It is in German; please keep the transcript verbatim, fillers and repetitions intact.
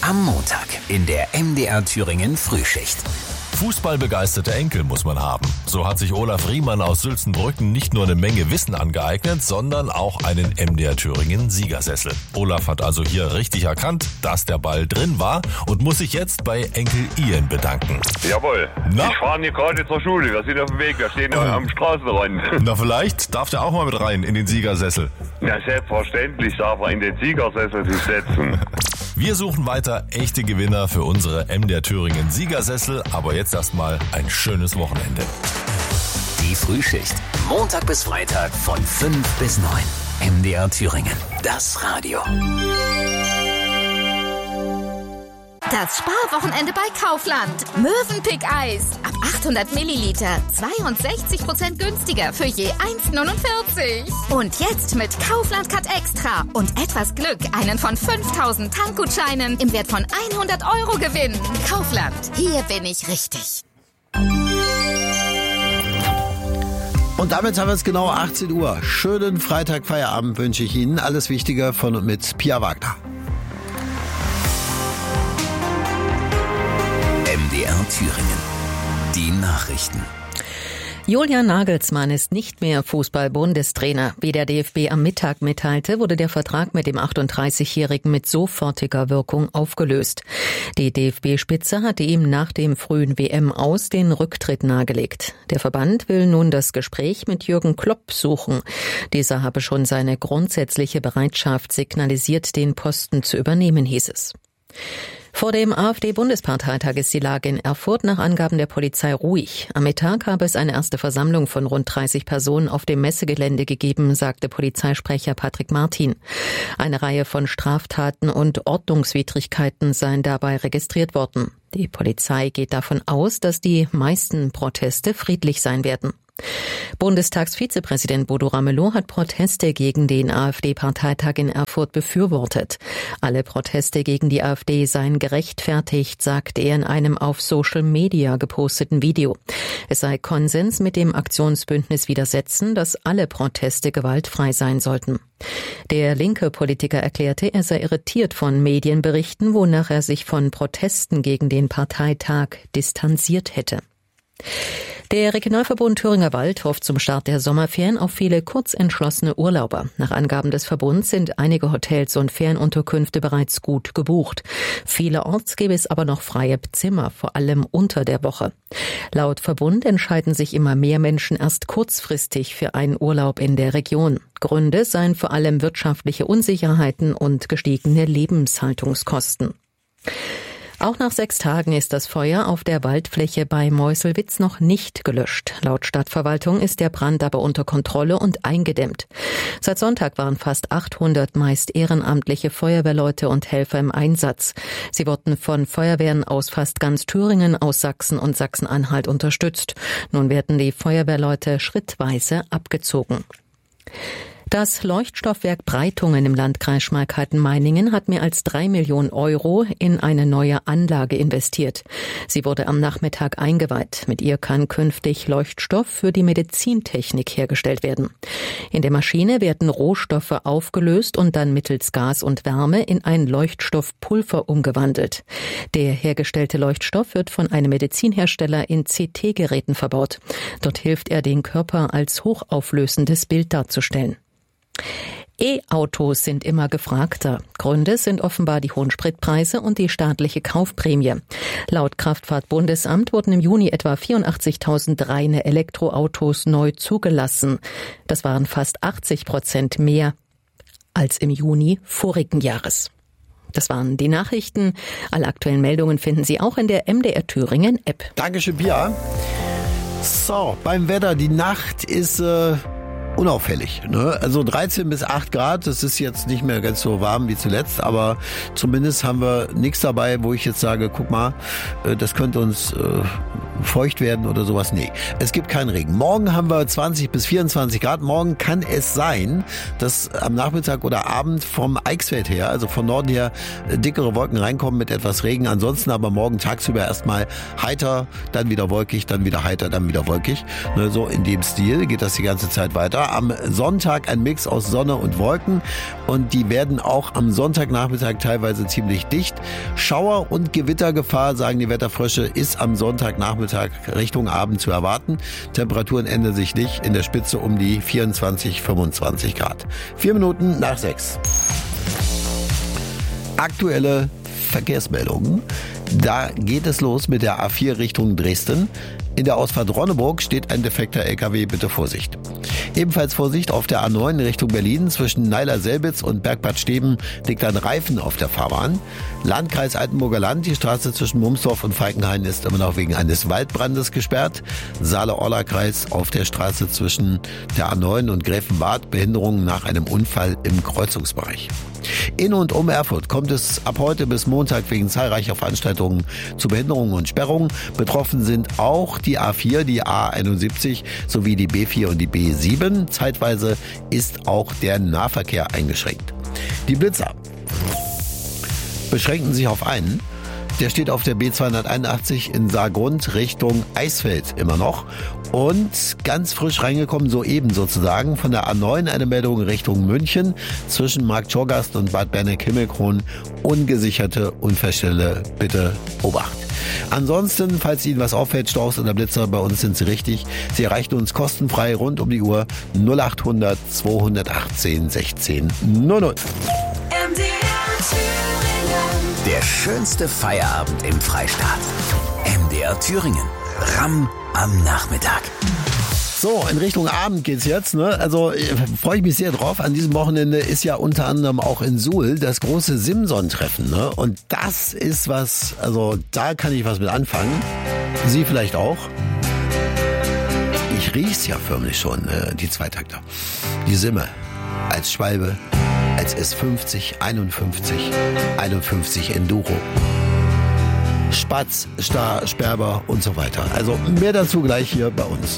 Am Montag in der M D R Thüringen Frühschicht. Fußballbegeisterte Enkel muss man haben. So hat sich Olaf Riemann aus Sülzenbrücken nicht nur eine Menge Wissen angeeignet, sondern auch einen M D R Thüringen Siegersessel. Olaf hat also hier richtig erkannt, dass der Ball drin war und muss sich jetzt bei Enkel Ian bedanken. Jawohl. Na? Ich fahre hier gerade zur Schule. Wir sind auf dem Weg. Wir stehen oh. am Straßenrand. Na, vielleicht darf der auch mal mit rein in den Siegersessel. Na, selbstverständlich darf er in den Siegersessel sich setzen. Wir suchen weiter echte Gewinner für unsere M D R Thüringen Siegersessel, aber jetzt erstmal ein schönes Wochenende. Die Frühschicht, Montag bis Freitag von fünf bis neun. M D R Thüringen, das Radio. Das Sparwochenende bei Kaufland. Mövenpick-Eis. Ab achthundert Milliliter. zweiundsechzig Prozent günstiger für je eins neunundvierzig. Und jetzt mit Kaufland Cut Extra und etwas Glück einen von fünftausend Tankgutscheinen im Wert von hundert Euro gewinnen. Kaufland. Hier bin ich richtig. Und damit haben wir es genau achtzehn Uhr. Schönen Freitag, Feierabend wünsche ich Ihnen. Alles Wichtige von und mit Pia Wagner. M D R Thüringen. Die Nachrichten. Julian Nagelsmann ist nicht mehr Fußball-Bundestrainer. Wie der D F B am Mittag mitteilte, wurde der Vertrag mit dem achtunddreißigjährigen mit sofortiger Wirkung aufgelöst. Die D F B-Spitze hatte ihm nach dem frühen W M-Aus den Rücktritt nahegelegt. Der Verband will nun das Gespräch mit Jürgen Klopp suchen. Dieser habe schon seine grundsätzliche Bereitschaft signalisiert, den Posten zu übernehmen, hieß es. Vor dem AfD-Bundesparteitag ist die Lage in Erfurt nach Angaben der Polizei ruhig. Am Mittag habe es eine erste Versammlung von rund dreißig Personen auf dem Messegelände gegeben, sagte Polizeisprecher Patrick Martin. Eine Reihe von Straftaten und Ordnungswidrigkeiten seien dabei registriert worden. Die Polizei geht davon aus, dass die meisten Proteste friedlich sein werden. Bundestagsvizepräsident Bodo Ramelow hat Proteste gegen den AfD-Parteitag in Erfurt befürwortet. Alle Proteste gegen die AfD seien gerechtfertigt, sagte er in einem auf Social Media geposteten Video. Es sei Konsens mit dem Aktionsbündnis Widersetzen, dass alle Proteste gewaltfrei sein sollten. Der linke Politiker erklärte, er sei irritiert von Medienberichten, wonach er sich von Protesten gegen den Parteitag distanziert hätte. Der Regionalverbund Thüringer Wald hofft zum Start der Sommerferien auf viele kurzentschlossene Urlauber. Nach Angaben des Verbunds sind einige Hotels und Ferienunterkünfte bereits gut gebucht. Vielerorts gäbe es aber noch freie Zimmer, vor allem unter der Woche. Laut Verbund entscheiden sich immer mehr Menschen erst kurzfristig für einen Urlaub in der Region. Gründe seien vor allem wirtschaftliche Unsicherheiten und gestiegene Lebenshaltungskosten. Auch nach sechs Tagen ist das Feuer auf der Waldfläche bei Meuselwitz noch nicht gelöscht. Laut Stadtverwaltung ist der Brand aber unter Kontrolle und eingedämmt. Seit Sonntag waren fast achthundert meist ehrenamtliche Feuerwehrleute und Helfer im Einsatz. Sie wurden von Feuerwehren aus fast ganz Thüringen, aus Sachsen und Sachsen-Anhalt unterstützt. Nun werden die Feuerwehrleute schrittweise abgezogen. Das Leuchtstoffwerk Breitungen im Landkreis Schmalkalden-Meiningen hat mehr als drei Millionen Euro in eine neue Anlage investiert. Sie wurde am Nachmittag eingeweiht. Mit ihr kann künftig Leuchtstoff für die Medizintechnik hergestellt werden. In der Maschine werden Rohstoffe aufgelöst und dann mittels Gas und Wärme in ein Leuchtstoffpulver umgewandelt. Der hergestellte Leuchtstoff wird von einem Medizinhersteller in C T-Geräten verbaut. Dort hilft er, den Körper als hochauflösendes Bild darzustellen. E-Autos sind immer gefragter. Gründe sind offenbar die hohen Spritpreise und die staatliche Kaufprämie. Laut Kraftfahrtbundesamt wurden im Juni etwa vierundachtzigtausend reine Elektroautos neu zugelassen. Das waren fast achtzig Prozent mehr als im Juni vorigen Jahres. Das waren die Nachrichten. Alle aktuellen Meldungen finden Sie auch in der M D R Thüringen App. Dankeschön, Pia. So, beim Wetter, die Nacht ist äh unauffällig, ne? Also dreizehn bis acht Grad, das ist jetzt nicht mehr ganz so warm wie zuletzt, aber zumindest haben wir nichts dabei, wo ich jetzt sage, guck mal, das könnte uns feucht werden oder sowas. Nee, es gibt keinen Regen. Morgen haben wir zwanzig bis vierundzwanzig Grad. Morgen kann es sein, dass am Nachmittag oder Abend vom Eichsfeld her, also von Norden her, dickere Wolken reinkommen mit etwas Regen. Ansonsten aber morgen tagsüber erstmal heiter, dann wieder wolkig, dann wieder heiter, dann wieder wolkig. Ne, so in dem Stil geht das die ganze Zeit weiter. Am Sonntag ein Mix aus Sonne und Wolken und die werden auch am Sonntagnachmittag teilweise ziemlich dicht. Schauer und Gewittergefahr, sagen die Wetterfrösche, ist am Sonntagnachmittag Richtung Abend zu erwarten. Temperaturen ändern sich nicht, in der Spitze um die vierundzwanzig, fünfundzwanzig Grad. Vier Minuten nach sechs. Aktuelle Verkehrsmeldungen. Da geht es los mit der A vier Richtung Dresden. In der Ausfahrt Ronneburg steht ein defekter L K W, bitte Vorsicht. Ebenfalls Vorsicht auf der A neun Richtung Berlin. Zwischen Neiler-Selbitz und Bergbad Steben liegt ein Reifen auf der Fahrbahn. Landkreis Altenburger Land, die Straße zwischen Mumsdorf und Falkenhain ist immer noch wegen eines Waldbrandes gesperrt. Saale-Orla-Kreis auf der Straße zwischen der A neun und Gräfenbad, Behinderungen nach einem Unfall im Kreuzungsbereich. In und um Erfurt kommt es ab heute bis Montag wegen zahlreicher Veranstaltungen zu Behinderungen und Sperrungen. Betroffen sind auch die A vier, die A einundsiebzig sowie die B vier und die B sieben. Zeitweise ist auch der Nahverkehr eingeschränkt. Die Blitzer beschränken sich auf einen. Der steht auf der B zweihunderteinundachtzig in Saargrund Richtung Eisfeld immer noch. Und ganz frisch reingekommen, soeben sozusagen, von der A neun eine Meldung Richtung München zwischen Marktschorgast und Bad Berneck-Himmelkron. Ungesicherte Unfallstelle, bitte Obacht. Ansonsten, falls Ihnen was auffällt, Staus oder Blitzer, bei uns sind Sie richtig. Sie erreichen uns kostenfrei rund um die Uhr null acht hundert zweihundertachtzehn sechzehn null null. Der schönste Feierabend im Freistaat. M D R Thüringen. Ramm am Nachmittag. So, in Richtung Abend geht's jetzt, ne? Also freue ich mich sehr drauf. An diesem Wochenende ist ja unter anderem auch in Suhl das große Simson-Treffen, ne? Und das ist was, also da kann ich was mit anfangen. Sie vielleicht auch. Ich riech's ja förmlich schon, äh, die Zweitakter. Die Simme als Schwalbe, als S fünfzig, einundfünfzig, einundfünfzig Enduro. Spatz, Star, Sperber und so weiter. Also mehr dazu gleich hier bei uns.